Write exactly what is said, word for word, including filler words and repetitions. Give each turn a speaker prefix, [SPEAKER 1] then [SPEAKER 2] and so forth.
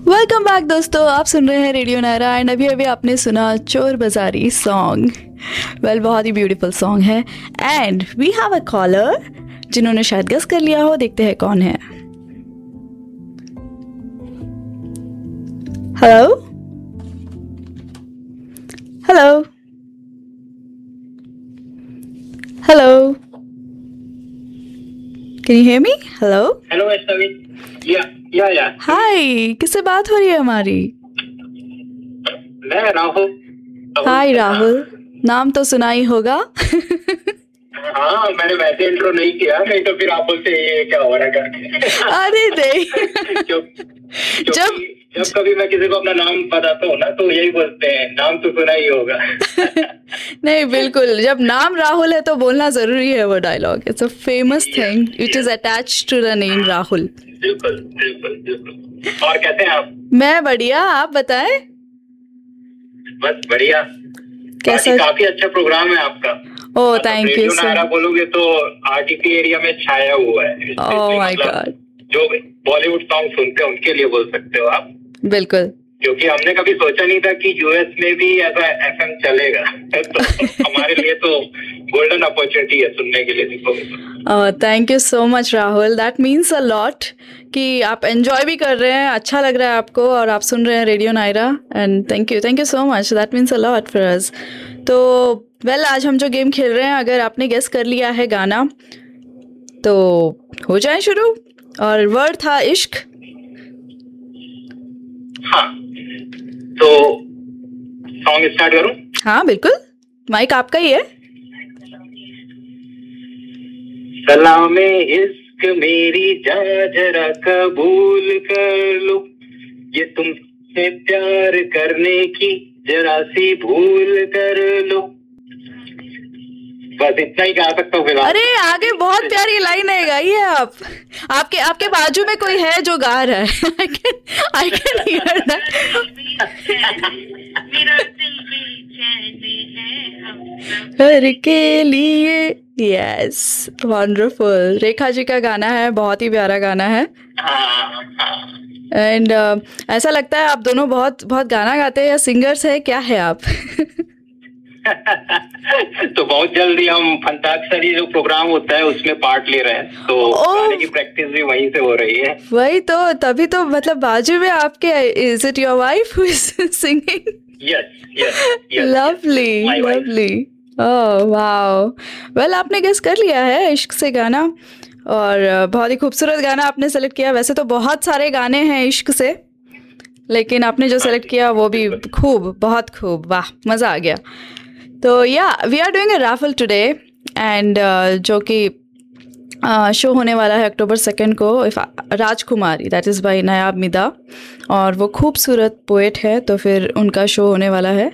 [SPEAKER 1] Welcome back दोस्तों, आप सुन रहे हैं रेडियो नायरा एंड अभी अभी आपने सुना चोर बाजारी सॉन्ग। वेल बहुत ही ब्यूटीफुल सॉन्ग है and we have a collar जिन्होंने शायद गेस कर लिया हो। देखते हैं कौन है। Hello hello hello, can you hear me? Hello
[SPEAKER 2] hello ऐश्वर्य, या या या
[SPEAKER 1] हाय, किससे बात हो रही है हमारी?
[SPEAKER 2] मैं राहुल।
[SPEAKER 1] हाय राहुल, नाम तो सुना ही होगा।
[SPEAKER 2] हाँ, मैंने वैसे इंट्रो नहीं किया, नहीं तो फिर राहुल से ये क्या हो रहा है करके।
[SPEAKER 1] अरे नहीं।
[SPEAKER 2] क्यों-
[SPEAKER 1] जब
[SPEAKER 2] जब कभी मैं किसी को अपना नाम बताता हूँ ना तो यही बोलते हैं, नाम तो सुना ही होगा।
[SPEAKER 1] नहीं बिल्कुल, जब नाम राहुल है तो बोलना जरूरी है वो dialogue. It's a famous thing it is attached to the name Rahul.
[SPEAKER 2] बिल्कुल बिल्कुल बिल्कुल। और कैसे हैं आप?
[SPEAKER 1] मैं बढ़िया, आप बताएं।
[SPEAKER 2] बस बढ़िया।
[SPEAKER 1] कैसा?
[SPEAKER 2] बाकी काफी अच्छा प्रोग्राम है आपका।
[SPEAKER 1] ओह
[SPEAKER 2] मतलब
[SPEAKER 1] thank you
[SPEAKER 2] radio
[SPEAKER 1] so
[SPEAKER 2] Naira बोलोगे तो आरटीपी एरिया में छाया हुआ है।
[SPEAKER 1] ओह माय
[SPEAKER 2] मतलब
[SPEAKER 1] गॉड।
[SPEAKER 2] जो बॉलीवुड सॉन्ग सुनते हैं उनके लिए बोल सकते हो आप,
[SPEAKER 1] बिल्कुल।
[SPEAKER 2] क्योंकि हमने कभी सोचा नहीं था कि यूएस में भी ऐसा एफएम चलेगा। तो हमारे लिए तो गोल्डन अपॉर्चुनिटी है सुनने के लिए।
[SPEAKER 1] Thank you so much Rahul, that means a lot कि आप एंजॉय भी कर रहे हैं, अच्छा लग रहा है आपको और आप सुन रहे हैं radio Naira and thank you thank you so much, that means a lot for us. तो वेल well, आज हम जो गेम खेल रहे हैं, अगर आपने गेस कर लिया है गाना तो हो जाए शुरू। और वर्ड था इश्क।
[SPEAKER 2] हाँ, तो सॉन्ग स्टार्ट करूं?
[SPEAKER 1] हाँ बिल्कुल, माइक आपका ही है।
[SPEAKER 2] सलामे इश्क मेरी जान जरा कबूल कर लो, ये तुमसे प्यार करने की जरा सी भूल कर लो। बस इतना ही गा सकता हूँ फिलहाल।
[SPEAKER 1] अरे आगे बहुत प्यारी लाइन है, गाइए आप। आपके आपके बाजू में कोई है जो गा रहा है। I can I can hear that. घर के लिए यस, वंडरफुल। रेखा जी का गाना है, बहुत ही प्यारा गाना है एंड uh, ऐसा लगता है आप दोनों बहुत बहुत गाना गाते हैं या सिंगर्स है, क्या है आप?
[SPEAKER 2] तो बहुत जल्दी हम फंताक्षरी जो प्रोग्राम होता है उसमें पार्ट ले रहे हैं, तो गाने की प्रैक्टिस भी वहीं से हो रही है।
[SPEAKER 1] वही तो, तभी तो मतलब बाजू में आपके। Is it your wife who is singing?
[SPEAKER 2] Yes yes.
[SPEAKER 1] Lovely lovely. Oh wow. Well आपने गेस कर लिया है इश्क से गाना और बहुत ही खूबसूरत गाना आपने सेलेक्ट किया। वैसे तो बहुत सारे गाने हैं इश्क से, लेकिन आपने जो सेलेक्ट किया वो भी खूब, बहुत खूब, वाह मज़ा आ गया। तो या we are doing a Rafale today and जो कि शो uh, होने वाला है अक्टूबर सेकेंड को। राजकुमारी, दैट इज़ बाय नायाब मिदा, और वो खूबसूरत पोएट है, तो फिर उनका शो होने वाला है